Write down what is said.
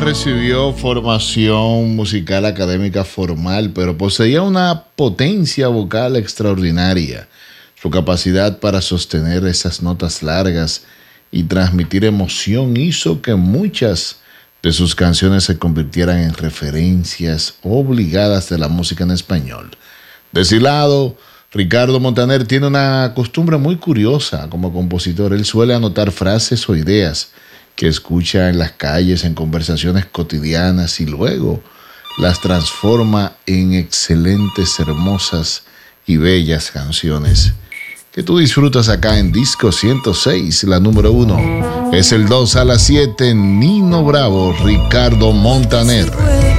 recibió formación musical académica formal, pero poseía una potencia vocal extraordinaria. Su capacidad para sostener esas notas largas y transmitir emoción hizo que muchas de sus canciones se convirtieran en referencias obligadas de la música en español. De ese lado, Ricardo Montaner tiene una costumbre muy curiosa como compositor. Él suele anotar frases o ideas que escucha en las calles, en conversaciones cotidianas, y luego las transforma en excelentes, hermosas y bellas canciones que tú disfrutas acá en Disco 106. La número 1 es el 2 a las 7, Nino Bravo, Ricardo Montaner.